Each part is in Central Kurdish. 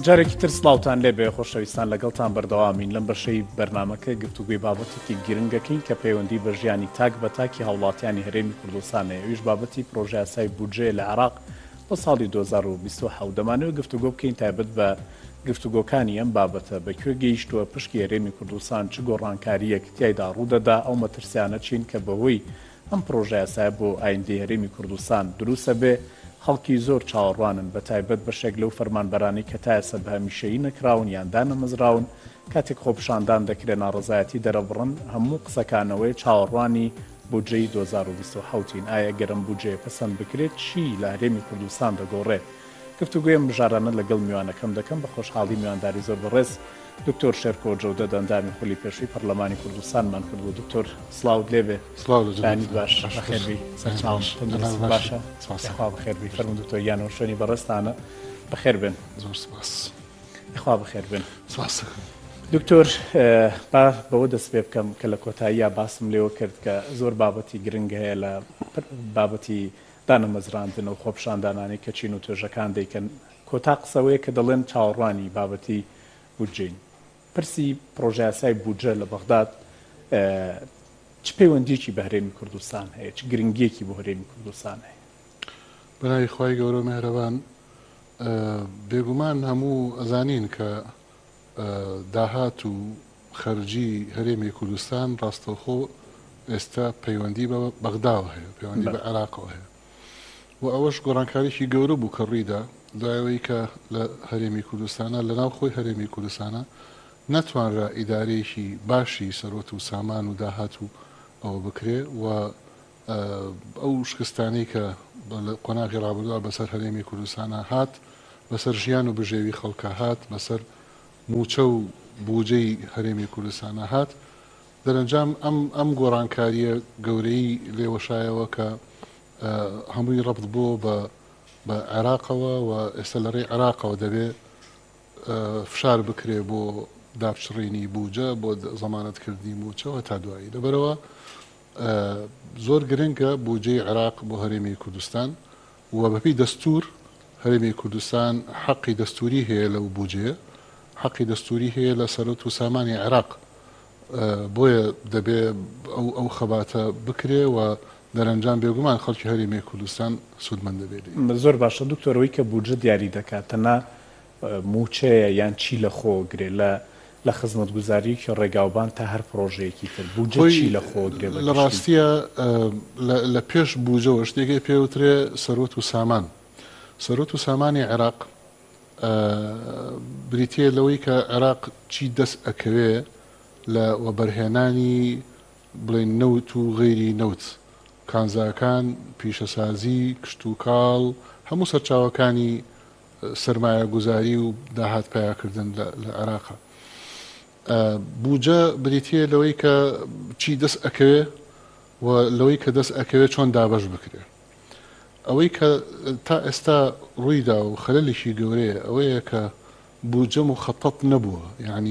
جارێکی تر سڵاوتان لێبێ خۆشەویستان لەگەڵتان بەردەوامین لەم بەشەی بەرنامەکە گفتوگوی بابەتێکی گرنگەکەین کە پەیوەندی بە ژیانی تاک بە تاکی هاوڵاتیانی هەرێمی کوردستانەیە. ئەویش بابەتی پرۆژە یاسای بودجێ لە عێراق بۆ ساڵی 2027 دەمانەوێت گفتوگۆ بکەین تایبەت بە گفتوگۆکانی ئەم بابەتە بەکوێ گەیشتووە پشکی هەرێمی کوردستان چ گۆڕانکاریەک تیایدا ڕوودەدا ئەو مەترسیانە چین کە بەهۆی ئەم پرۆژە یاسایە بۆ ئایندەی هەرێمی کوردستان دروستە بێ. خەڵکی زۆر چاوەڕوانن بە تایبەت بەشێک لەو فەرمانبەرانی کە تا ئێستا بە هەمیشەیی نەکراون یان دانەمەزراون کاتێک خۆپشاندان دەکرێت ناڕەزایەتی دەرەبڕن هەموو قسەکانەوەی چاوەڕوانی بودجەی 2027 ئایا گەرم بودجێ پەسەند بکرێت چی لە هەرێمی کوردستان دەگۆڕێت؟ گفتوگویم بژارانە لەگەڵ میوانەکەم دەکەم بە خۆشحاڵی میوانداری زۆر بەڕێز دکتۆر شێرکۆ جەودە دەندامی خولی پێشووی پەرلەمانی کوردستانمان کردبوو. دکتۆر سڵاوت لێبێ. سڵاوت باش بەخێربی سەرچاوم باشە خوا بەخێربی فەرموو دکتۆر یانەوە شوێنی بەڕێستانە بەخێر بێن. زۆر سپاس. خوا بەخێر بێن. سپاس. دکتۆر با بەوە دەست پێ بکەم کە لە کۆتاییە باسم لێوە کرد کە زۆر بابەتی گرنگ هەیە لە بابەتی دانەمەزراندن و خۆپشاندانانی کە چین و توێژەکان دەیکەن. کۆتا قسەوەیە کە دەڵێن چاوەڕوانی بابەتی بودجین. پرسی پرۆژە یاسای بودجە لە بەغداد چ پەیوەندیەکی بە هەرێمی کوردستان هەیە؟ چ گرنگیەکی بۆ هەرێمی کوردستان هەیە؟ بەناوی خوای گەورە مێهرەبان بێگومان هەموو ئەزانین کە داهات و خەرجی هەرێمی کوردستان ڕاستەوخۆ ئێستا پەیوەندی بە بەغداوە هەیە، پەیوەندی بە عێراقەوە هەیە و ئەوەش گۆڕانکاریی گەورە بوو کە ڕوویدا دوایەوەی کە لە هەرێمی کوردستانە لە ناو خۆی هەرێمی کوردستانە نەتوانرا ئیدارەیەکی باشی سەرۆت و سامان و داهات و ئەوە بکرێ و ئەو شکستانەی کە قۆناغی ڕابردووە بەسەر هەرێمی کوردستانە هات بەسەر ژیان و بژێوی خەڵکە هات بەسەر موچە و بودجەی هەرێمی کوردستانە هات دەرەنجام ئەم گۆڕانکاریە گەورەی لێوەشایەوە کە هەمووی ڕەبط بۆ بە عێراقەوە و ئێستا لە ڕێی عێراقەوە دەبێ فشار بکرێ بۆ دابچڕینی بودجە بۆ زەمانەتکردنی موچەوە تا دوایی. لەبەرەوە زۆر گرنگە بودجەی عێراق بۆ هەرێمی کوردستان و بەپی دەستور هەرێمی کوردستان حەقی دەستوری هەیە لەو بودجەیە، حەقی دەستوری هەیە لە سەرۆت و سامانی عێراق، بۆیە دەبێ ئەو خەباتە بکرێ و دەرەنجام بێگومان خەڵکی هەرێمی کوردستان سوودمەند دەبێت. زۆر باشە دکتۆرەوەی کە بودجە دیاری دەکات تەنها موچەیە یان چی لە خۆ گرێ لە خزمەتگوزاری کە ڕێگاوبان تا هەر پرۆژەیەکی تر بودجە چی لە خۆ گرێ؟ لە ڕاستیە لە پێش بودجەوە شتێکی پێوترێ سەرۆت و سامان. سەرۆت و سامانی عێراق بریتیە لەوەی کە عێراق چی دەست ئەکەوێ لە وەبەرهێنانی بڵێن نەوت و غەیری نەوت، کانزاکان، پیشەسازی، کشت و کاڵ، هەموو سەرچاوەکانی سەرمایە گوزاری و داهات پیاکردن لە عێراقا. بودجە بریتیە لەوەی کە چی دەست ئەکەوێ و لەوەی کە دەست ئەکەوێ چۆن دابەش بکرێ. ئەوەی کە تا ئێستا ڕوویدا و خەلەلێکی گەورەیە ئەوەیە کە بودجە مخەتەت نەبووە،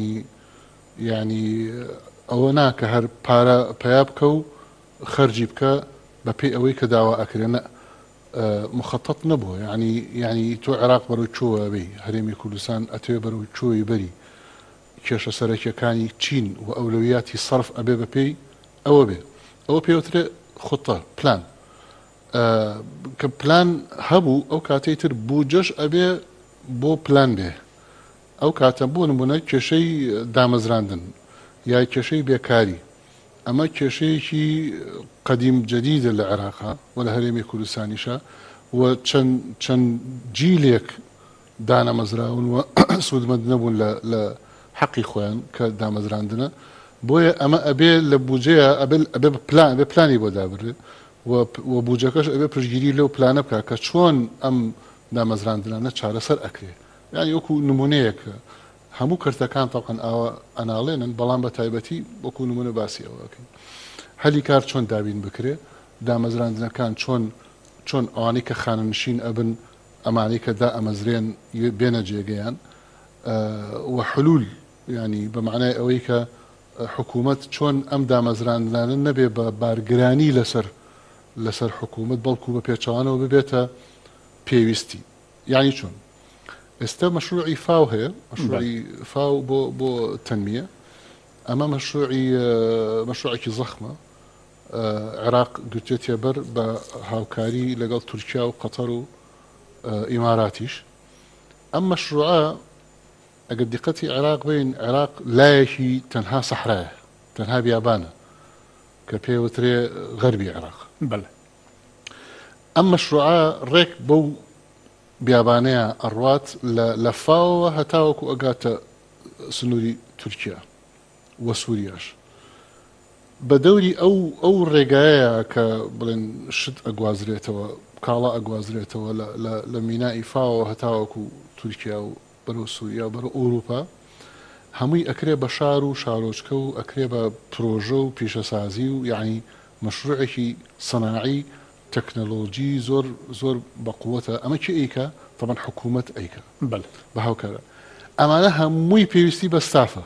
یعنی ئەوە ناکە هەر پارە پیا بکە و خەرجی بکە بەپێی ئەوەی کە داوا ئەکرێنە مخەتەت نەبووە. یعنی تۆ عێراق بەرەو چۆوە بێ، هەرێمی کوردستان ئەتوێ بەرەو چۆی بەری، کێشە سەرەکیەکانی چین و ئەولەویاتی سەرف ئەبێ بەپێی ئەوە بێ. ئەوە پێوترێ خوتە پلان. کە پلان هەبوو ئەو کاتەی تر بودجەش ئەبێ بۆ پلان بێ. ئەو کاتە بۆ نمونە کێشەی دامەزراندن یا کێشەی بێکاری، ئەمە کێشەیەکی قەدیم جەدیدە لە عێراقا و لە هەرێمی کوردستانیشە و چەند جیلێک دانەمەزراون و سوودمەند نەبوون لە حەقی خۆیان کە دامەزراندنە. بۆیە ئەمە ئەبێ لە بودجەیە ئەبێ پلانی بۆ دابڕێت و بودجەکەش ئەبێ پشتگیری لەو پلانە بکە کە چۆن ئەم دامەزراندنانە چارەسەر ئەکرێ. یعنی وەکو نمونەیەکە هەموو کردەکان تاقن ئاوە ئەناڵێنن، بەڵام بە تایبەتی وەکو نمونە باسی ئەوەکەین. هەلی کار چۆن دابین بکرێ، دامەزراندنەکان چۆن ئەوانەی کە خانەنشین ئەبن ئەمانەی کە دا ئەمەزرێن بێنە جێگەیان و حلول، ینی بە معنای ئەوەی کە حکوومەت چۆن ئەم دامەزراندنانە نەبێ بە بارگرانی لەسەر حکوومەت بەڵکو بە پێچەوانەوە ببێتە پێویستی. یعنی چۆن ئێستا مەشروعی فاو هەیە مەشروعی فاو بۆ تەنمیە ئەمە مەشروعێکی زەخمە عێراق گرتوێتە بەر بە هاوکاری لەگەڵ تورکیا و قەتەر و ئیماراتیش ئەم مەشروعە ئەگەر دیقەتی عێراق بین عێراق لایەکی تەنها سەحرایە تەنها بیابانە کە پێوترێ غەربی عێراق ئەم مەشروعە ڕێک بەو بیابانەیە ئەڕوات لە فاوەوە هەتاوەکو ئەگاتە سنووری تورکیا وە سووریاش بە دەوری ئەو ڕێگایە کە بڵێن شت ئەگوازرێتەوە کاڵا ئەگوازرێتەوە لە مینای فاوەوە هەتاوەکو تورکیا و بەرەو سووریا و بەرەو ئەوروپا هەمووی ئەکرێ بە شار و شارۆچکە و ئەکرێ بە پرۆژە و پیشەسازی و یعنی مەشروعێکی سەناعی تەکنەلۆژی زۆر بەقووەتە ئەمە چی ئەیکە طبعا حکوومەت ئەیکە بە هاوکارە ئەمانە هەمووی پێویستی بە ستافە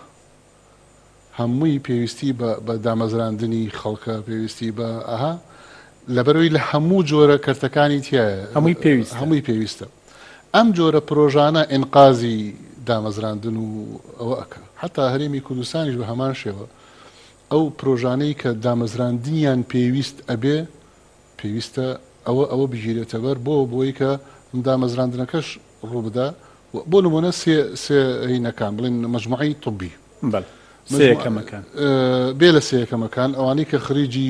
هەمووی پێویستی بە دامەزراندنی خەڵکە پێویستی بە ئەها لەبەرەوەی لە هەموو جۆرە کەرتەکانی تایە هەمووی پێویستە ئەم جۆرە پرۆژانە ئینقازی دامەزراندن و ئەوە ئەکە حتا هەرێمی کوردستانیش بە هەمان شێوە ئەو پرۆژانەی کە دامەزراندنیان پێویست ئەبێ پێویستە ئەوە بگیرێتە بەر بۆی کە دامەزراندنەکەش ڕوو بدا بۆ نمونە سێ هینەکان بڵێن مەجموعەی طبی سەیەکەمەکان بێ لە سەیەکەمەکان ئەوانەی کە خریجی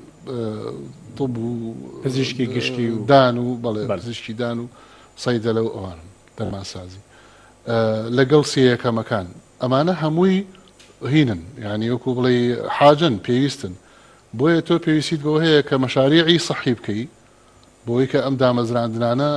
طب و پزیشکی گشتی و دان و بەڵێ پزیشکی دان و سەیدە لەو ئەوان دەرمانسازی لەگەڵ سەیەکەمەکان ئەمانە هەمووی هینن یعنی وەکو بڵێ حاجن پێویستن بۆیە تۆ پێویستیت بەوە هەیە کە مەشاریعی سەحی بکەی بۆی کە ئەم دامەزراندنانە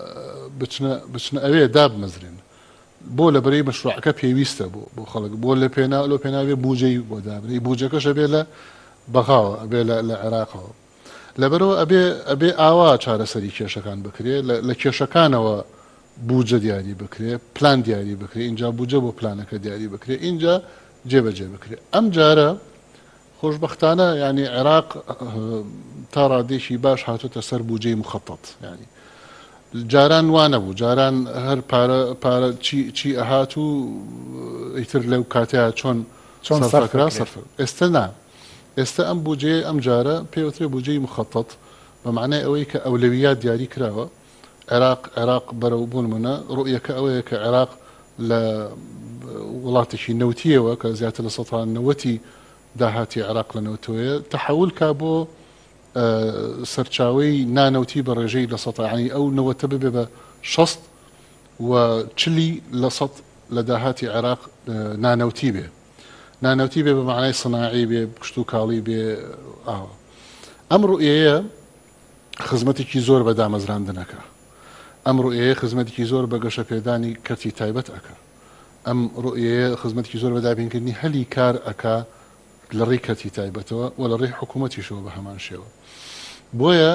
بچنە ئەوێ دابمەزرێن بۆ لە بەرەی مەشروعەکە پێویستە بۆ خەڵک بۆ لە پێناوێ بوجەی بۆ دابنی بوجەکەشە بێ لە بەغاوە ئەبێ لە عێراقەوە لەبەرەوە ئەبێ ئاوا چارەسەری کێشەکان بکرێ لە کێشەکانەوە بوجە دیاری بکرێ پلان دیاری بکرێ اینجا بوجە بۆ پلانەکە دیاری بکرێ اینجا جێبەجێ بکرێ ئەم جارە خۆشبەختانە ینی عێراق تا ڕادێکی باش هاتوتە سەر بوجەی مخەتەت ینی جاران وانە بوو جاران هەر پارە چی ئەهات و ئیتر لەو کاتەیە چۆن سەرفەکرا سەرفە ئێستا نا ئێستا ئەم بوجێ ئەم جارە پێوترێ بوجەی مخەتەت بە معنای ئەوەی کە ئەولەویات دیاری کراوە عێراق بەرەو بوون منە ڕوئیەکە ئەوەیە کە عێراق لە وڵاتێکی نەوتیەوە کە زیاتر لە سەدان نەوەتی داهاتی عێراق لە نەوتەوەیە تەحول کا بۆ سەرچاوەی نانەوتی بە ڕێژەی لە سەدانی ئەو نەوەتە ببێ بە 60 و 40 لە سەد لە داهاتی عێراق نانەوتی بێ نانەوتی بێ بە معنای سەناعی بێ کشت و کاڵی بێ ئاوە ئەم ڕوئیەیە خزمەتێکی زۆر بە دامەزراندنەکە ئەم ڕوئیەیە خزمەتێکی زۆر بە گەشە پێدانی کەرتی تایبەت ئەکە ئەم ڕوئیەیە خزمەتێکی زۆر بە دابینکردنی هەلی کار ئەکا لە ڕێی کەرتی تایبەتەوە و لە ڕێی حکوومەتیشەوە بە هەمان شێوە بۆیە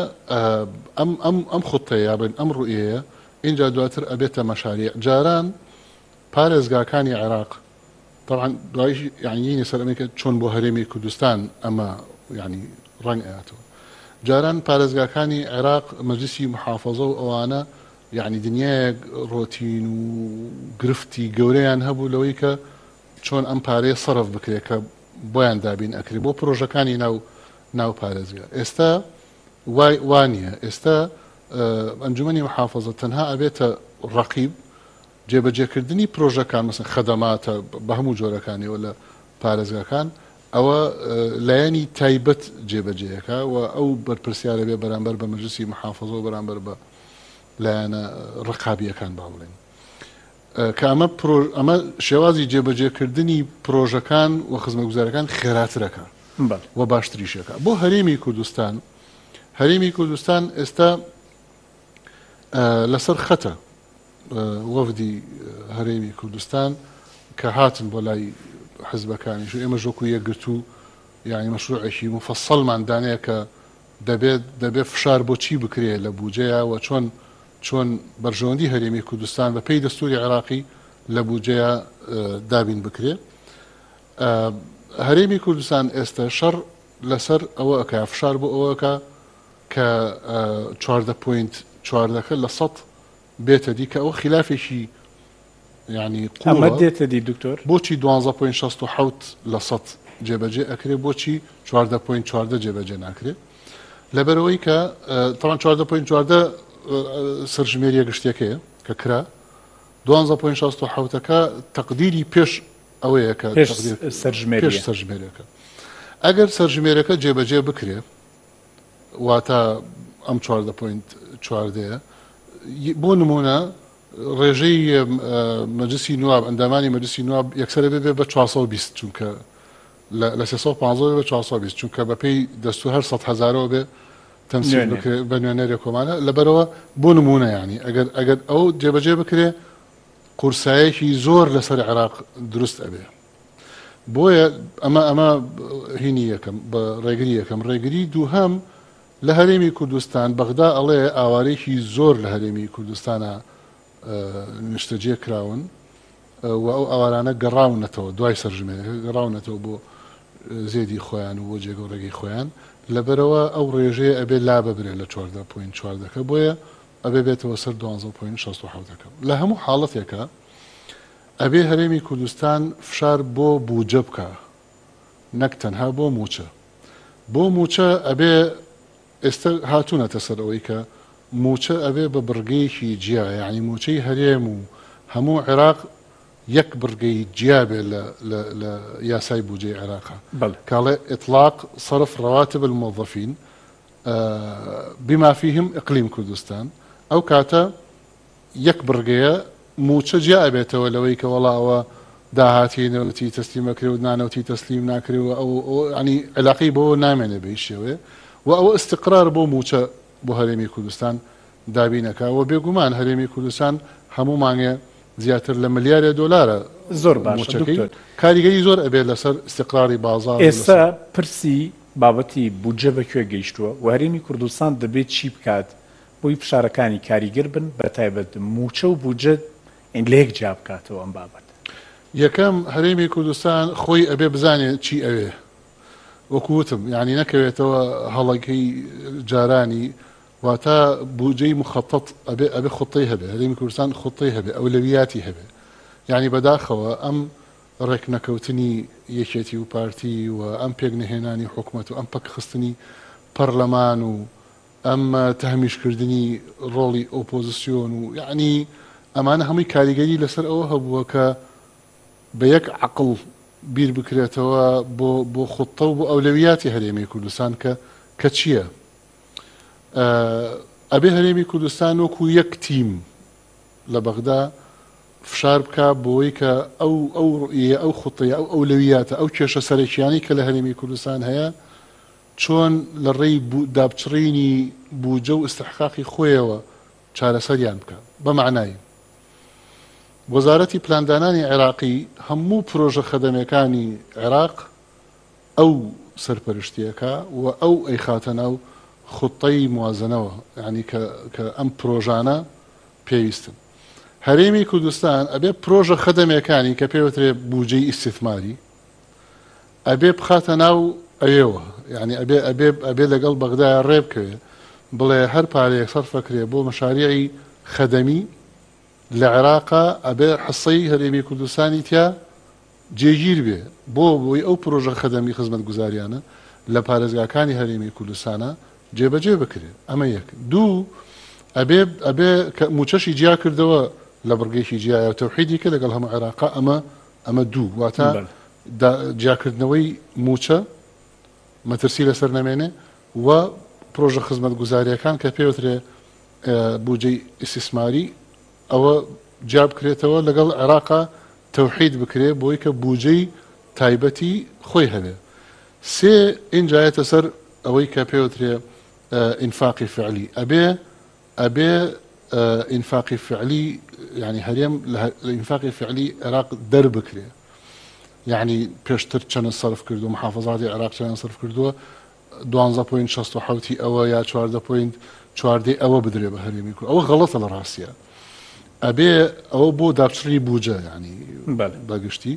ئەم خوتەیە بن ئەم ڕوئیەیە اینجا دواتر ئەبێتە مەشاریع جاران پارێزگاکانی عێراق طبعا دوایش یعنی سەرەمێکە چۆن بۆ هەرێمی کوردستان ئەمە ینی ڕەنگ ئەهاتەوە جاران پارێزگاکانی عێراق مەجلیسی محافەزە و ئەوانە یعنی دنیایەک ڕۆتین و گرفتی گەورەیان هەبوو لەوەی کە چۆن ئەم پارەیە سەرف بکرێت کە بۆیان دابین ئەکری بۆ پرۆژەکانی ناو پارێزگا ئێستا وانە ئێستا ئەنجومەنی محافەزە تەنها ئەبێتە ڕەقیب جێبەجێکردنی پرۆژەکان مەسن خەدەماتە بە هەموو جۆرەکانیەوە لە پارێزگاکان ئەوە لایەنی تایبەت جێبەجێەکە و ئەو بەرپرسیارە بێ بەرامبەر بە مەجلیسی محافەزە و بەرامبەر بە لایەنە ڕقابیەکان با بڵێن کە ئەمە شێوازی جێبەجێکردنی پرۆژەکان و خزمەتگوزارەکان خێراترەکە و باشتریشەکە بۆ هەرێمی کوردستان ئێستا لەسەر خەتە وەفدی هەرێمی کوردستان کە هاتن بۆ لای حزبەکانیش و ئێمە ژۆکو یەکگرتو یعنی مەشروعێکی مفەسەڵمان دانەیە کە دەبێت فشار بۆ چی بکرێت لە بوجەیە و چۆن بەرژەوەندی هەرێمی کوردستان بە پێی دەستوری عێراقی لە بوجەیە دابین بکرێت هەرێمی کوردستان ئێستا شەڕ لەسەر ئەوە ئەکا فشار بۆ ئەوەکە کە 14.4 لە سەد بێتە دی کە ئەوە خلافێکی يعني ئەمە قوڵە دێتە دی دکتۆر بۆچی 12.67 لە سەد جێبەجێ ئەکرێ بۆچی 14.14 جێبەجێ ناکرێت لەبەرەوەی کە طبعا 14.14 سەرژمێریە گشتەکەیە کە کرا 12.67ەکە تەقدیری پێش ئەوەیە کە پێش پێش سەرژمێرەکە ئەگەر سەرژمێرەکە جێبەجێ بکرێ واتە ئەم 14.14 بۆ نمونە ڕێژەی مەجلسی نواب ئەندامانی مەجلسی نواب یەکسەرە بێ بە 420 چونکە لە 350 بە 420 چونکە بەپێی دەستور هەر 100,000ەوە بێ تەمسیل بکرێ بە نوێنەرێ کۆمانە لەبەرەوە بۆ نمونە ینی ئەگەر ئەو جێبەجێ بکرێ قورسایەکی زۆر لەسەر عێراق دروست ئەبێ بۆیە ئەمە هینی یەکەم بە ڕێگری یەکەم ڕێگری دووهەم لە هەرێمی کوردستان بەغدا ئەڵێ ئاوارەیەکی زۆر لە هەرێمی کوردستانە نیشتەجێ کراون و ئەو ئاوارانە گەڕاونەتەوە دوای سەرژمێرەکە گەڕاونەتەوە بۆ زێدی خۆیان و بۆ جێگە و ڕێگەی خۆیان لەبەرەوە ئەو ڕێژەیە ئەبێ لا ببرێت لە 14.14 بۆیە ئەبێ بێتەوە سەر 12.67 لە هەموو حاڵەتێکە ئەبێ هەرێمی کوردستان فشار بۆ بوجە بکە نەک تەنها بۆ موچە بۆ موچە ئەبێ ئێستا هاتوونەتە سەر ئەوەی کە موچە ئەبێ بە بڕگەیەکی جیا یعنی موچەی هەرێم و هەموو عێراق یەک بڕگەی جیا بێ لە یاسای بودجەی عێراقا کاڵێ ئیطلاق صرف رواتب الموظفين بما فيهم إقليم كردستان ئەو کاتە یەک بڕگەیە موچە جیا ئەبێتەوە لەوەی کە وەڵاوە داهاتی نەوتی تەسلیمەکرێ و نانەوتی تەسلیم ناکرێەوە ئەو ینی علاقی بۆ نامێنێ بە شێوێ و ئەوە استقرار بۆ موچە بۆ هەرێمی کوردستان دابینەکە و بێگومان هەرێمی کوردستان هەموو مانگێ زیاتر لە ملیارە دۆلارە زۆر باش کاریگەری زۆر ئەبێت لەسەر استقراری بازار ئێستا پرسی بابەتی بودجە بەکوێ گەیشتووە و هەرێمی کوردستان دەبێت چی بکات بۆی فشارەکانی کاریگر بن بە تایبەت موچە و بودجە لە یەک جا بکاتەوە ئەم بابەت یەکەم هەرێمی کوردستان خۆی ئەبێ بزانێت چی ئەوێ وەکوتم یعنی نەکەوێتەوە هەڵەکەی جارانی واتە بودجەی مخطط ئەبێ خوتەی هەبێ هەرێمی کوردستان خوتەی هەبێ ئەولەویاتی هەبێ یعنی بەداخەوە ئەم ڕێکنەکەوتنی یەکێتی و پارتی و ئەم پێکنهێنانی حکوومەت و ئەم پەکخستنی پەرلەمان و ئەم تەهمیشکردنی ڕۆڵی ئۆپۆزیسیۆن و یعنی ئەمانە هەمووی کاریگەری لەسەر ئەوە هەبووە کە بە یەک عقڵ بیر بکرێتەوە بۆ خوتە و بۆ ئەولەویاتی هەرێمی کوردستان کە چییە؟ ئەبێ هەرێمی کوردستان وەکو یەک تیم لە بەغدا فشار بکە بۆی کە ئەو خوتەیە ئەو ئەولەویاتە ئەو کێشە سەرەکیانی کە لە هەرێمی کوردستان هەیە چۆن لە ڕێی دابچڕینی بودجە و استحقاقی خۆیەوە چارەسەریان بکە بە معنای وەزارەتی پلاندانانی عێراقی هەموو پرۆژە خەدەمیەکانی عێراق ئەو سەرپەرشتیەکە و ئەو ئەیخاتە ناو خوتەی موازنەوە یعنی کە ئەم پرۆژانە پێویستن هەرێمی کوردستان ئەبێ پرۆژە خەدەمیەکانی کە پێوترێ بودجەی ئیستیثماری ئەبێ بخاتە ناو ئەوێوە یعنی ئەبێ لەگەڵ بەغدایە ڕێ بکەوێ بڵێ هەر پارەیەک سەرفەکرێ بۆ مەشاریعی خەدەمی لە عێراقا ئەبێ حسەی هەرێمی کوردستانی تیا جێگیر بێ بۆی ئەو پرۆژە خەدەمی خزمەت گوزاریانە لە پارێزگاکانی هەرێمی کوردستانە جێبەجێ بکرێت ئەمە یەک دوو ئەبێ موچەشی جیا کردەوە لە بڕگەیەکی جیایە تەوحیدی کە لەگەڵ هەموو عێراقا ئەمە دوو واتە جیاکردنەوەی موچە مەترسی لەسەر نەمێنێ و پرۆژە خزمەت گوزاریەکان کە پێوترێ بودجەی ئیستیثماری ئەوە جا بکرێتەوە لەگەڵ عێراقا تەوحید بکرێ بۆی کە بودجەی تایبەتی خۆی هەبێ سێ ئینجایەتە سەر ئەوەی کە پێوترێ ئینفاقی فعلی ئەبێ ئینفاقی فعلی يعني هەرێم لە ئینفاقی فعلی عێراق دەربکرێ يعني پێشتر چەند سەرف کردو محافظاتی عێراق چەند سەرف کردووە 12.67 ئەوە یا 14.14 ئەوە بدرێ بە هەرێمی کورد ئەوە غەڵەتە لە ڕاستیە ئەبێ ئەوە بۆ دابچڕی بودجە ینی بەگشتی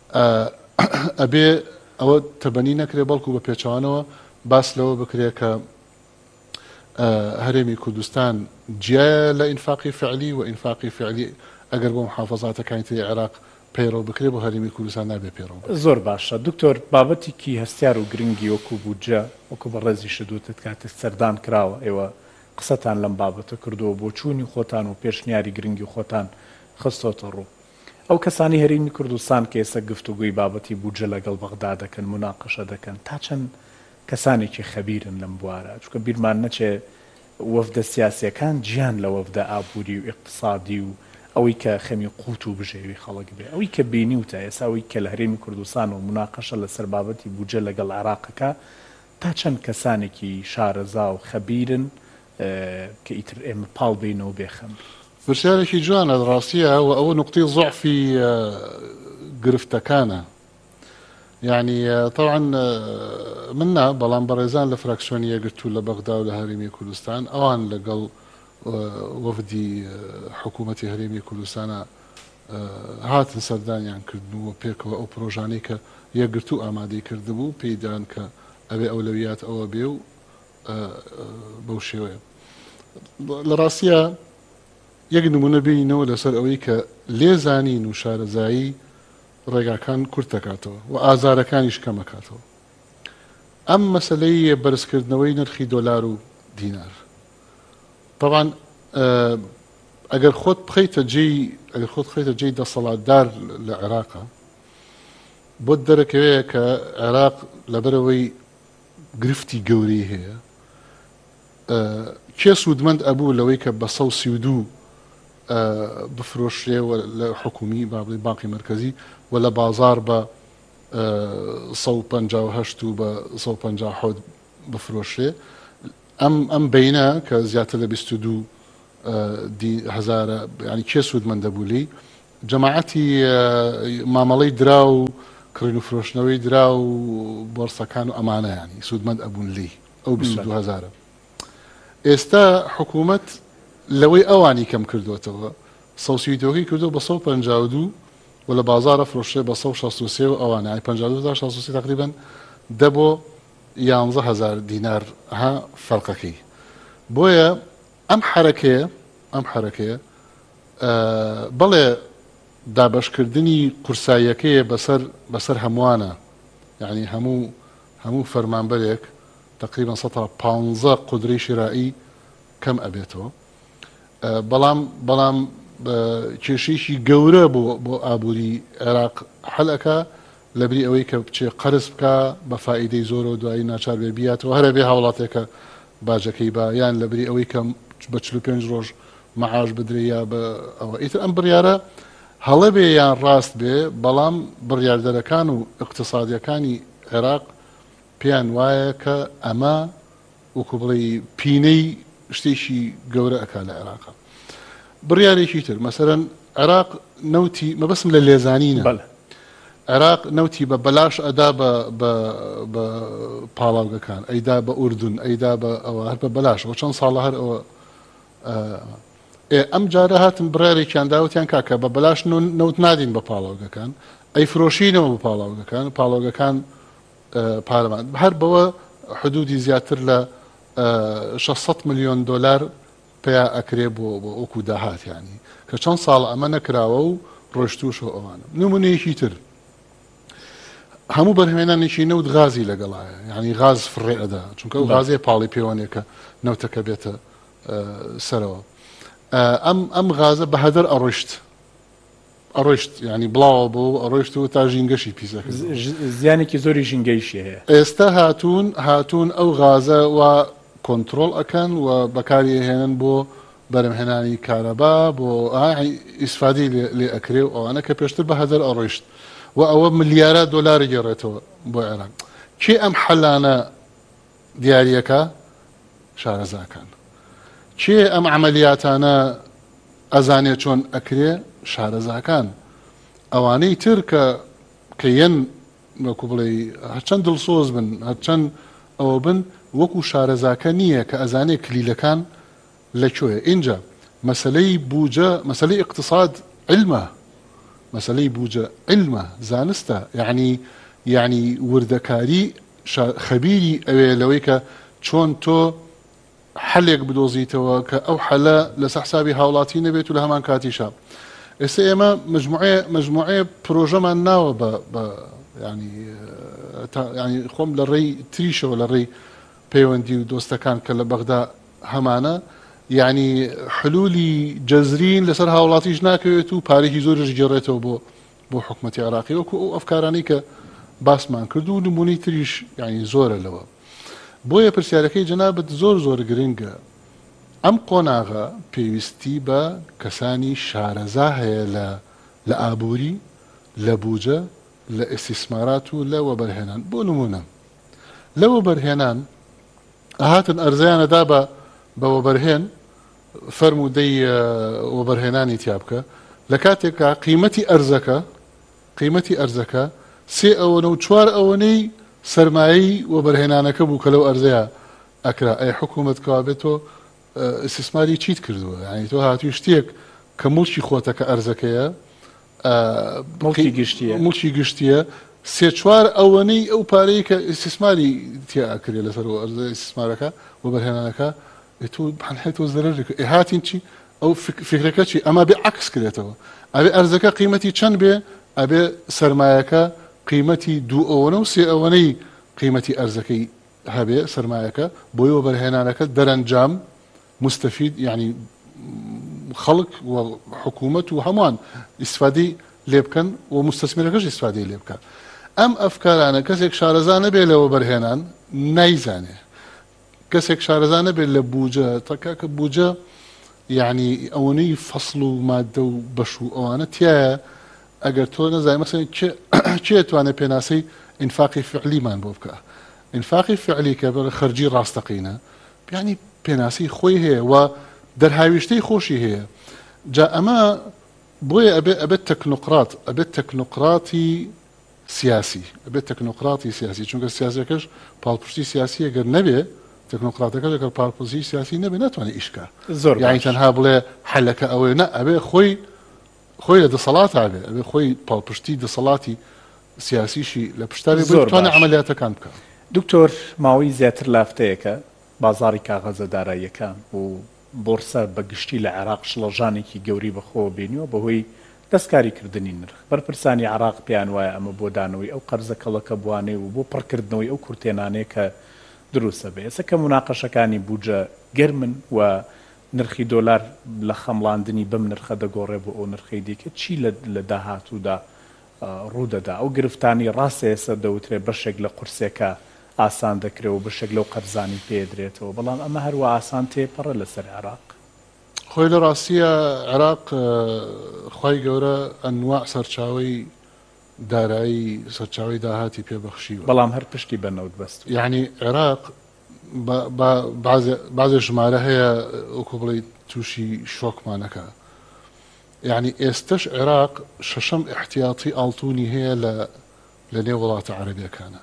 ئەبێ ئەوە تەبەنی نەکرێ بەڵکو بە پێچوانەوە باس لەوە بکرێ کە هەرێمی کوردستان جیایە لە ئینفاقی فعلی و ئینفاقی فعلی ئەگەر بۆ محافەزاتەکانی تری عێراق پەیڕەو بکرێ بۆ هەرێمی کوردستان نابێ پەیڕەو. زۆر باشە دکتۆر بابەتێکی هەستیار و گرنگی وەکو بودجە وەکو بە ڕێزی شدوتت کاتێک سەردان کراوە ئێوە قسەتان لەم بابەتە کردووە بۆ چوونی خۆتان و پێشنیاری گرنگی خۆتان خستۆتە ڕوو. ئەو کەسانی هەرێمی کوردستان کە ئێستا گفتوگوی بابەتی بودجە لەگەڵ بەغدا دەکەن مناقەشە دەکەن تا چەند کەسانێکی خەبیرن لەم بوارە چونکە بیرمان نەچێ وەفدە سیاسیەکان گیان لە وەفدە ئابووری و اقتصادی و ئەوەی کە خەمی قوت و بژێوی خەڵک بێ ئەوەی کە بینیوتە ئێستا ئەوەی کە لە هەرێمی کوردستان و مناقەشە لەسەر بابەتی بودجە لەگەڵ عێراقەکە تا چەند کەسانێکی شارەزا و خەبیرن کە ئیتر ئێمە پاڵ بینەوە بێخەم. پرسیارێکی جوانە ڕاستیە و ئەوە نقطەی ضعفی گرفتەکانە. يعني طبعا منا بەڵام بەڕێزان لە فراکسیۆنی یەکگرتوو لە بەغدا و لە هەرێمی کوردستان ئەوان لەگەڵ وەفدی حکوومەتی هەرێمی کوردستانە هاتن سەردانیان کردنەوە پێکەوە ئەو پرۆژانەی کە یەکگرتوو ئامادەی کردبوو پێیدان کە ئەوێ ئەولەویات ئەوە بێ و بەو شێوەیە. لە ڕاستیە یەک نمونە بینینەوە لەسەر ئەوەی کە لێزانین و شارەزایی ڕێگاکان کورت دەکاتەوە و ئازارەکانیش کەمەکاتەوە. ئەم مەسەلەی بەرزکردنەوەی نرخی دۆلار و دینار طبعا ئەگەر خۆت بخەیتە جێی دەسەڵاتدار لە عێراقا بۆت دەرەکەوەیە کە عێراق لەبەرەوەی گرفتی گەورەی هەیە کێ سوودمەند ئەبوو لەوەی کە بە 132 بفرۆشرێەوە لە حکومی باقی مرکزی و لە بازار بە 158 و بە 157 بفرۆشرێ. ئەم بینە کە زیاتر لە 22 هزارە ینی کێ سوودمەند دەبوو لی جەماعەتی مامەڵەی درا و کڕین و فرۆشتنەوەی درا و بۆرسەکان و ئەمانە ینی سوودمەند ئەبوون لی ئەو 22 هزارە. ئێستا حکوومەت لەوەی ئەوانی کەم کردوێتەوە سەوسیتەوەی کردو بە 152 و لە بازارە فرۆشتێ بە 163 و ئەوانە 52 تقریبا دەبۆ 11,000 دینار ها فەرقەکەی. بۆیە ئەم حرەکەیە بەڵێ دابەشکردنی قورساییەکەیە بەسەر هەمووانە یعنی هەموو فەرمانبەرێک تقریبا 115 قودرەی شیرائی کەم ئەبێتەوە. بەڵام کێشەیەکی گەورە بۆ ئابووری عێراق هەلەکە لەبری ئەوەی کە بچێ قەرز بکە بە فائیدەی زۆر و دوایی ناچار بێ بیاتەوە هەرە بێ هاوڵاتێکە باجەکەی با یان لەبری ئەوەی کە بە 45 ڕۆژ مەعاش بدرێ یا بە ئەوە ئیتر ئەم بڕیارە هەڵە بێ یان ڕاست بێ بەڵام بڕیاردەرەکان و اقتصادیەکانی عێراق پێیان وایە کە ئەمە وەکو بڵێ پینەی شتێکی گەورە ئەکا لە عێراقا. بڕیارێکی تر مەسەرەن عێراق نەوتی مەبەسم لە لێزانینە عێراق نەوتی بە بەلاش ئەدا بە پاڵاوگەکان ئەیدا بە ئوردون ئەیدا بە ئەوە هەر بە بەلاشەوە چەند ساڵە هەر ئەوە ئەم جارە هاتن بڕارێکیان داوتیان کاکە بە بەلاش نەوت نادین بە پاڵاوگەکان ئەی فرۆشینەوە بە پاڵاوگەکان پارەمان هەر بەوە حدودی زیاتر لە 600 ملیۆن دۆلار پێیا ئەکرێ بۆ ئۆکو داهات ینی کە چەند ساڵ ئەمە نەکراوە و ڕۆشتوشەوە ئەوانە. نمونەیەکی تر هەموو بەرهێنانێکی نەوت غازی لەگەڵایە ینی غاز فڕێ ئەدا چونکە ئەو غازێ پاڵی پەیوەنێکە نەوتەکە بێتە سەرەوە. ئەم غازە بە هەدەر ئەڕۆیشت ینی بڵاوە بۆ ئەڕۆیشت و تا ژینگەشی پیسەکە زیانێکی زۆری ژینگەیشی هەیە. ئێستا هاتوون ئەو غازە و کۆنتترۆل ئەکەن و بەکاری هێنن بۆ بەرەمهێنانی کارەبا بۆ ئیسفادی لێ ئەکرێ و ئەوانە کە پێشتر بە هەدەر ئەڕۆیشت و ئەوە ملیارە دۆلاری گێڕێتەوە بۆ عێراق. کێ ئەم حەلانە دیاریەکە؟ شارەزاکان. کێ ئەم عملیاتانە ئەزانێ چۆن ئەکرێ؟ شارەزاکان. ئەوانەی تر کە یەن وەکو بڵێ هەرچەند دڵسۆز بن هەرچەند ئەوە بن وەکو شارەزاکە نییە کە ئەزانێ کلیلەکان لەکوێیە. اینجا مەسلەی بوجە مەسلەی اقتصاد علمە مەسلەی بوجە علمە زانستە یعنی وردەکاری خەبیری ئەوێ لەوەی کە چۆن تۆ حەلێک بدۆزیتەوە کە ئەو حەلە لە حسابی هاوڵاتی نەبێت و لە هەمان کاتیشە ئێستا ئێمە مجموعەیە پرۆژەمان ناوە بە ینی خۆم لە ڕێی تریشەوە لە ڕێی پەیوەندی و دۆستەکان کە لە بەغدا هەمانە یعنی حلولی جەزرین لەسەر هاوڵاتیش ناکەوێت و پارێکی زۆرش گێڕێتەوە بۆ حکومەتی عێراقی وەکو ئەو ئەفکارانەی کە باسمان کرد و نمونەی تریش ینی زۆرە لەوە. بۆیە پرسیارەکەی جەنابەت زۆر گرنگە. ئەم قۆناغە پێویستی بە کەسانی شارەزا هەیە لە ئابووری، لە بوجە، لە ئیستیسمارات و لە وەبەرهێنان. بۆ نمونە لە وەبەرهێنان ئاهاتن ئەرزیانەدا بە وەبەرهێن فەرمودەی وەبەرهێنانی تیا بکە لە کاتێکا قیمەتی ئەرزەکە 3 ئەوەنە و 4 ئەوەنەی سەرمایی وەبەرهێنانەکە بوو کە لەو ئەرزەیە ئەکرا. ئەی حکوومەت کەوابێتۆ استثماری چیت کردووە؟ ینی تۆ هاتووی شتێک کە مڵکی خۆتەکە ئەرزەکەیە مڵکی گشتیە 3-4 ئەوەنەی ئەو پارەی کە استثماری تیا ئەکرێت لەسەر ئەرزە استثمارەکە وەبەرهێنانەکە تۆ زەرەرێک هاتین چی ئەو فکرەکە چی ئەمە بێ عکس کرێتەوە. ئەبێ ئەرزەکە قیمەتی چەند بێ، ئەبێ سەرمایەکە قیمەتی 2 ئەوەنە و 3 ئەوەنەی قیمەتی ئەرزەکەی هەبێ سەرمایەکە بۆی وەبەرهێنانەکە دەرەنجام مستفید ینی خەڵک و حکوومەت و هەمووان ئیسفادەی لێ بکەن و مستەسمیرەکەش ئیسفادەی لێ بکە. ئەم ئەفکارانە کەسێک شارەزا نەبێ لە وەبەرهێنان نایزانێ، کەسێک شارەزا نەبێت لە بوجە تەکا کە بوجە یعنی ئەوەنەی فەسڵ و مادە و بەش و ئەوانە تایە ئەگەر تۆ نەزای مەسەڵەن کێ توانێت پێناسەی ئینفاقی فعلیمان بۆ بکە. ئینفاقی فعلی کە بە خەرجی ڕاستەقینە ینی پێناسی خۆی هەیە و دەرهاویشتەی خۆشی هەیە. جا ئەمە بۆیە ئەبێت تەکنۆقراتی سیاسی، ئەبێت تەکنۆقراتی سیاسی، چونکە سیاسەکەش پاڵپشتی سیاسی ئەگەر نەبێ تەکنۆقراتەکە لەگەڵ پاڵپشتی سیاسی نەبێ ناتوانێت ئیشکا یعنی تەنها بڵێ حەلەکە ئەوەیە نە، ئەبێ خۆی لە دەسەڵات هەبێ، ئەبێ خۆی پاڵپشتی دەسەڵاتی سیاسیشی لە پشتاوی بتوانێت عملیاتەکان بکە. دکتۆر ماوەی زیاتر لافتەیەکە بازاری کاغەزە داراییەکان و بۆرسە بەگشتی لە عێراق شڵەژانێکی گەوری بەخۆ بینیوە بەهۆی دەستکاریکردنی نرخ. بەرپرسانی عێراق پێیان وایە ئەمە بۆ دانەوەی ئەو قەرزە کەڵەکە بوانێ و بۆ پڕکردنەوەی ئەو کورتێنانەیە کە دروستە بێ. ئێستا کە موناقەشەکانی بوجە گەرمن و نرخی دۆلار لە خەمڵاندنی بەم نرخە دەگۆڕێ بۆ ئەو نرخەی دیکە چی لە داهاتوودا ڕوودەدا؟ ئەو گرفتانی ڕاستە ئێستا دەوترێ بەشێک لە قورسێکە ئاسان دەکرێت و بەشێک لەو قەرزانی پێدرێتەوە، بەڵام ئەمە هەروە ئاسان تێپەڕە لەسەر عێراق. خۆی لە ڕاستیە عێراق خوای گەورە ئەنواع سەرچاوی دارایی سەرچاوی داهاتی پێبەخشیوە، بەڵام هەر پشتی بەنەوت بەست. یعنی عێراق بازێ ژمارە هەیە وەکو بڵێ تووشی شۆکمانەکە. یعنی ئێستش عێراق 6ەم احتیاطی ئاڵتوونی هەیە لە نێو وڵاتە عەرەبیەکانە.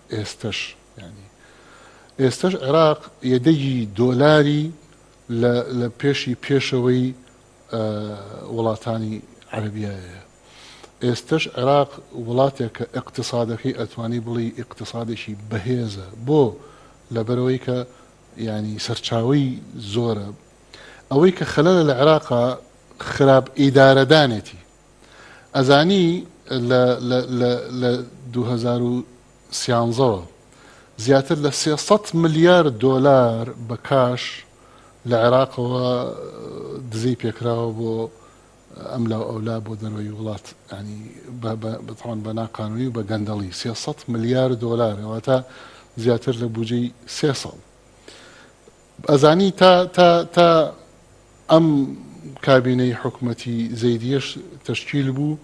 ئێستش عێراق یەدەی دۆلاری لە پێشەوەی وڵاتانی عەرەبیایە. ئێستش عێراق وڵاتێک کە ئیقتصادەکەی ئەتوانی بڵی ئیقتصادێکی بەهێزە بۆ لەبەرەوەی کە ینی سەرچاوی زۆرە. ئەوەی کە خەلەلە لە عێراقا خراپ ئیدارەدانێتی. ئەزانی لە 2013ەوە زیاتر لە 300 ملیار دۆلار بە کاش لە عێراقەوە دزەی پێکراوە بۆ ئەملا ئەولا بۆ دەروی وڵات، ینی بەتەوان بە ناقانونی و بە گەندەڵی 300 ملیار دۆلار واتە زیاتر لە بودجەی 3 ساڵ. ئەزانی تا ئەم کابینەی حکومەتی زەیدیەش تەشکیل بوو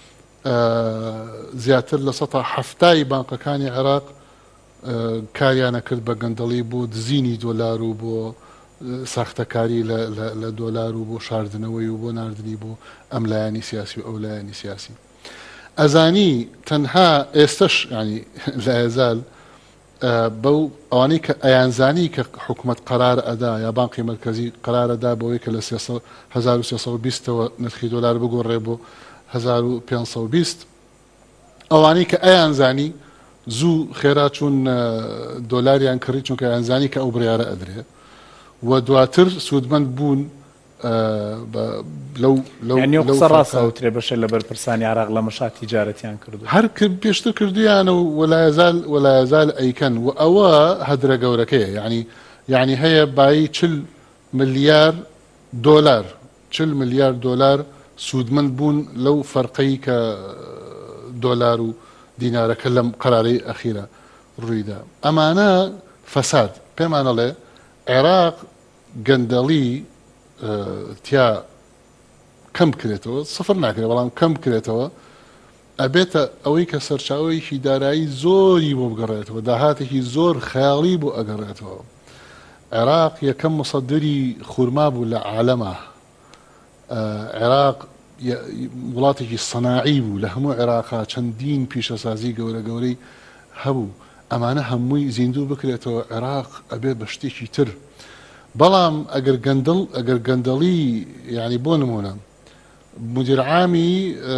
زیاتر لە 170 بانقەکانی عێراق کاریانە کرد بە گەندەڵی بۆ دزینی دۆلار و بۆ ساختەکاری لە دۆلار و بۆ شاردنەوەی و بۆ ناردنی بۆ ئەم لایانی سیاسی و ئەو لایانی سیاسی. ئەزانی تەنها ئێستش ینی لە هێزال بەو ئەوانەی کە ئەیانزانی کە حکوومەت قەرار ئەدا یا بانقی مرکزی قەرارەدا بەوەی کە لە 1320ەوە نرخی دۆلار بگۆڕێ بۆ 1520 ئەوانەی کە ئەیانزانی زوو خێرا چوون دۆلاریان کڕی چونکە ئەیانزانی کە ئەو بڕیارە ئەدرێ و دواتر سوودمەند بوون یعنی قسە ڕاستەوترێ بەشە لە بەرپرسانی عێراق لە مەشا تیجارەتیان کردو هەر پێشتر کردویانە و وەلایەزال ئەیکەن و ئەوە هەدرە گەورەکەیە یعنی هەیە بای 40 ملیار دۆلار 40 ملیار دۆلار سوودمەند بوون لەو فەرقەی کە دۆلار و دینارەکە لەم قەرارەی ئەخیرە ڕوویدا ئەمانە فەساد پێمانەڵێ عێراق گەندەڵی تیا کەم بکرێتەوە سفر ناکرێت بەڵام کەم بکرێتەوە ئەبێتە ئەوەی کە سەرچاوەیەکی دارایی زۆری بۆ بگەڕێتەوە داهاتێکی زۆر خەیاڵی بۆ ئەگەڕێتەوە عێراق یەکەم مصدری خورما بوو لە عالەمە عێراق وڵاتێکی سەناعی بوو لە هەموو عێراقا چەندین پیشەسازی گەورە گەورەی هەبوو ئەمانە هەمووی زیندوو بکرێتەوە عێراق ئەبێ بە شتێکی تر بەڵام ئەگەر گەندەڵی یعنی بۆ نمونە مدیر عامی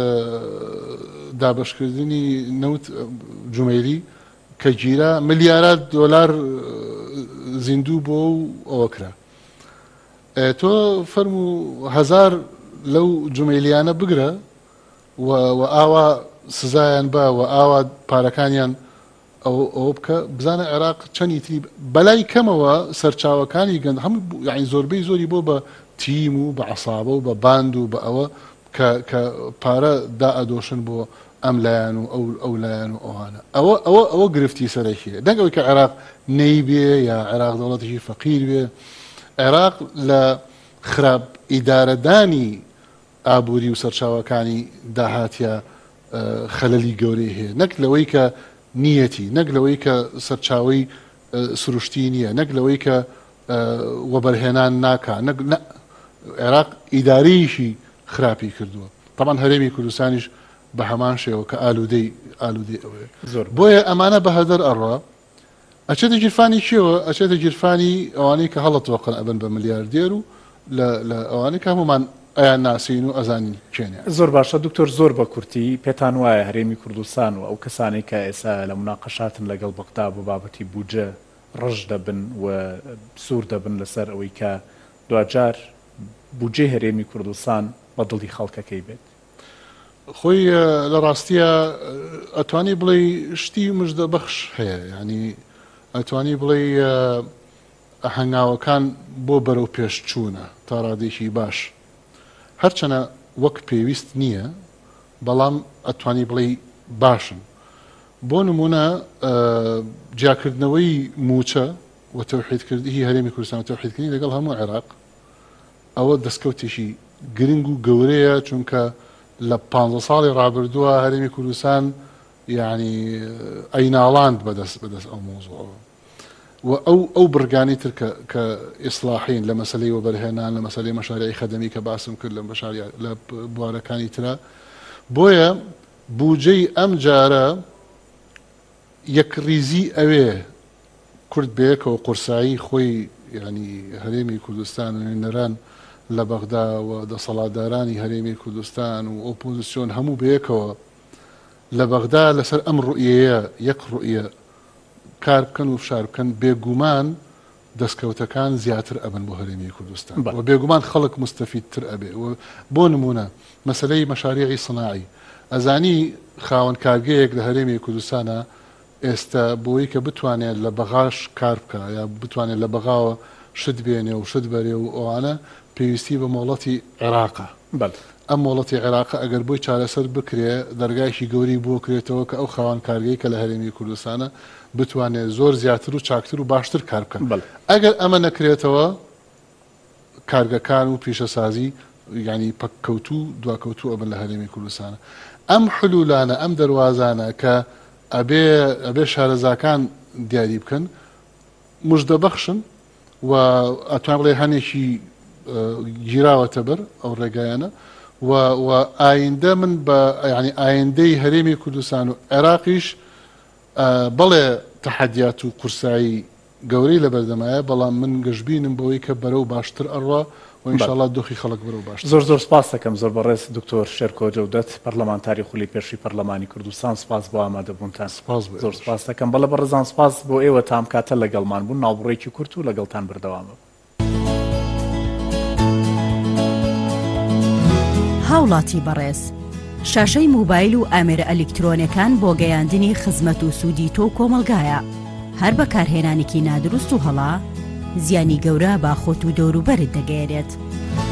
دابشکردنی نەوت جومەیلی کە گیرە ملیارات دۆلار زیندوو بۆ ئەوە کرا تۆ فەرمو 1000 لەو جومەیلیانە بگرە و ئاوا سزایان بە و ئاوا پارەکانیان ئەوە بکە بزانە عێراق چەندی تری بەلای کەمەوە سەرچاوەکانی گەند هەموو یعنی زۆربەی زۆری بۆ بە تیم و بە عەسابە و بە باند و بە ئەوە کە پارە دائەدۆشن بۆ ئەم لایەن و ئەو لایەن و ئەوانە ئەوە گرفتی سەرەکیە نەک ئەوەی کە عێراق نەی بێ یا عێراق دەوڵەتێکی فەقیر بێ عێراق لە خراپ ئیدارەدانی ئابووری و سەرچاوەکانی داهاتیە خەلەلی گەورەی هەیە نەک لەوەی کە نیەتی نەک لەوەی کە سەرچاوی سروشتی نییە نەک لەوەی کە وەبەرهێنان ناکە عێراق ئیداریشی خراپی کردووە طبعا هەرێمی کوردستانیش بە هەمان شێوە کە ئالوودەی ئەوەیە بۆیە ئەمانە بە هەدەر ئەڕوا ئەچێتە گیرفانی چیەوە ئەچێتە گیرفانی ئەوانەی کە هەڵەتوەقن ئەبن بە ملیاردێر و لە ئەوانەی کە هەمومان ئەیان ناسین و ئەزانین چێنە زۆر باشە دکتۆر زۆر بە کورتی پێتان وایە هەرێمی کوردستان و ئەو کەسانی کە ئێستا لە مناقەشاتن لەگەڵ بەغدا بۆ بابەتی بودجە ڕژ دەبن و سوور دەبن لەسەر ئەوەی کە دوجار بودجێ هەرێمی کوردستان بە دڵی خەڵکەکەی بێت خۆی لە ڕاستیە ئەتوانی بڵێ شتی مژدە بەخش هەیە ینی ئەتوانی بڵێ هەنگاوەکان بۆ بەرەو پێش چوونە تا ڕادێکی باش هەرچەنە وەک پێویست نییە بەڵام ئەتوانی بڵێ باشن بۆ نمونە جیاکردنەوەی موچە و تەوحیدکردنی هەرێمی کوردستان و تەوحیدکردنی لەگەڵ هەموو عێراق ئەوە دەستکەوتێکی گرنگ و گەورەیە چونکە لە 15 ساڵی ڕابردووە هەرێمی کوردستان یعنی ئەیناڵاند بەدەست ئەو مۆزوعەوە و ئەو بڕگانی تر کە ئیسلاحین لە مەسلەی وەبەرهێنان لە مەسلەی مەشاریعی خەدەمی کە باسم کرد لە بوارەکانی ترە بۆیە بودجەی ئەم جارە یەکریزی ئەوێ کورد بەیەکەوە قورسایی خۆی ینی هەرێمی کوردستان و نوێنەران لە بەغدا و دەسەڵاتدارانی هەرێمی کوردستان و ئۆپۆزیسیۆن هەموو بەیەکەوە لە بەغدا لەسەر ئەم ڕوئیەیە یەک ڕوئیە کار بکەن و فشار بکەن بێگومان دەستکەوتەکان زیاتر ئەبن بۆ هەرێمی کوردستان و بێگومان خەڵک مستەفیدتر ئەبێ و بۆ نمونە مەسلەی مەشاریعی سناعی ئەزانی خاوەن کارگەیەک لە هەرێمی کوردستانە ئێستا بۆی کە بتوانێت لە بەغاش کار بکە یا بتوانێت لە بەغاوە شت بێنێ و شت بەرێ و ئەوانە پێویستی بە مۆڵەتی عێراقە ئەم مۆڵەتی عێراقە ئەگەر بۆی چارەسەر بکرێ دەرگایشی گەوری بۆ کرێتەوە کە ئەو خاوەن کارگەی کە لە هەرێمی کوردستانە بتوانێت زۆر زیاتر و چاکتر و باشتر کار بکەن ئەگەر ئەمە نەکرێتەوە کارگەکان و پیشەسازی ینی پەککەوتو دواکەوتو ئەبن لە هەرێمی کوردستانە ئەم حلولانە ئەم دەواازانە کە ئەبێ شارەزاکان دیاری بکەن مژدەبەخشن و ئەتوان بڵێ هەنێکی گیراوەتە بەر ئەو ڕێگایانە و ئایندە من بە ینی ئایندەی هەرێمی کوردستان و عێراقیش بەڵێ تەحەدیات و قورسایی گەورەی لە بەردەمایە بەڵام من گەشتبینم بەوەی کە بەرەو باشتر ئەڕوا و ئینشاءڵڵا دۆخی خەڵک بەرەو باشتر زۆر سپاس دەکەم زۆر بەڕێز دکتۆر شێرکۆ جەودەت پەرلەمانتاری خولی پێشی پەرلەمانی کوردستان سپاس بۆ ئامادەبوونتان زۆر سپاس دەکەم بەڵێ بەڕێزان سپاس بۆ ئێوە تام کاتە لەگەڵمان بوون ناوبڕێکی کورت و لەگەڵتان بەردەوامە هاوڵاتی بەڕێز شاشەی موبایل و ئامێرە ئەلکترۆنیەکان بۆ گەیاندنی خزمەت و سوودی تۆ کۆمەلگایە هەر بەکارهێنانێکی نادروست و هەڵا زیانی گەورە با خۆت و دەوروبەرت دەگەێنێت